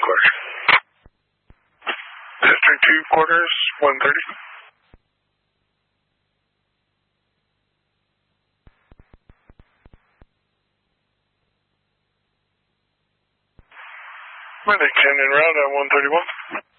clear. District 2 quarters, 130. Medic 10 en route at 131.